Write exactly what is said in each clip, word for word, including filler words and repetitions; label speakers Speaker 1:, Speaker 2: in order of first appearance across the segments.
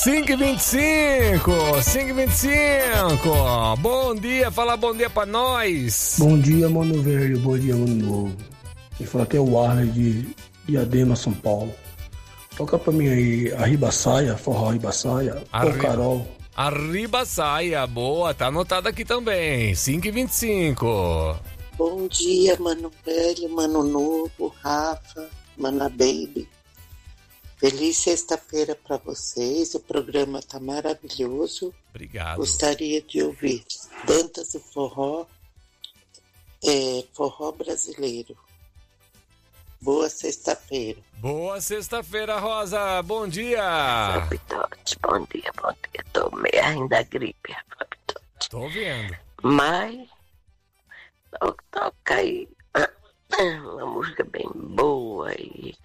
Speaker 1: cinco e vinte e cinco, cinco e vinte e cinco. Bom dia, fala bom dia pra nós.
Speaker 2: Bom dia, mano velho, bom dia, mano novo. Quem fala aqui é o Arley de Diadema, São Paulo. Toca pra mim aí, Arriba Saia, forró Arriba Saia, Pô Carol.
Speaker 1: Arriba Saia, boa, tá anotado aqui também, cinco e vinte e cinco.
Speaker 3: Bom dia, mano velho, mano novo, Rafa, mana baby. Feliz sexta-feira pra vocês, o programa tá maravilhoso.
Speaker 1: Obrigado.
Speaker 3: Gostaria de ouvir Dantas do Forró, é, forró brasileiro. Boa sexta-feira.
Speaker 1: Boa sexta-feira, Rosa. Bom dia.
Speaker 4: Rapitote, bom dia, bom dia. Tô meio ainda gripe, Rapitote.
Speaker 1: Tô vendo.
Speaker 4: Mas, toca, toca aí uma música bem boa e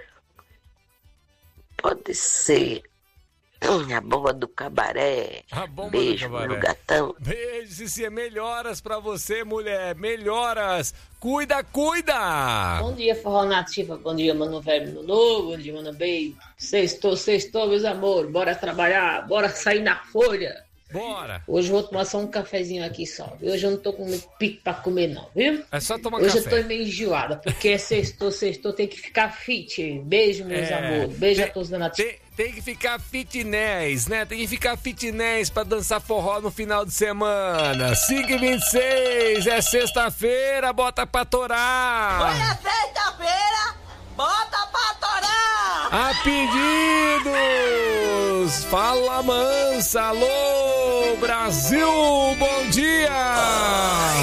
Speaker 4: pode ser a bomba do cabaré.
Speaker 1: A bomba
Speaker 4: Beijo
Speaker 1: do cabaré.
Speaker 4: no gatão.
Speaker 1: Beijo, Cici. Melhoras pra você, mulher. Melhoras. Cuida, cuida.
Speaker 5: Bom dia, Forró Nativa. Bom dia, mano velho, mano novo. Bom dia, mano baby. Sextou, sextou, meus amores. Bora trabalhar, bora sair na folha.
Speaker 1: Bora.
Speaker 5: Hoje eu vou tomar só um cafezinho aqui só. Hoje eu não tô com muito pique pra comer não, viu?
Speaker 1: É só tomar
Speaker 5: Hoje
Speaker 1: café.
Speaker 5: eu tô meio enjoada, porque é sextou, sextou, tem que ficar fit. Beijo, meus
Speaker 1: É,
Speaker 5: amores. Beijo
Speaker 1: tem-
Speaker 5: a todos da Nativa.
Speaker 1: Tem, tem que ficar fitness, né? Tem que ficar fitness pra dançar forró no final de semana. cinco e vinte e seis, é sexta-feira, bota pra torar.
Speaker 6: Olha, sexta-feira, bota pra torar!
Speaker 1: A pedidos! Fala mansa, alô, Brasil, bom dia!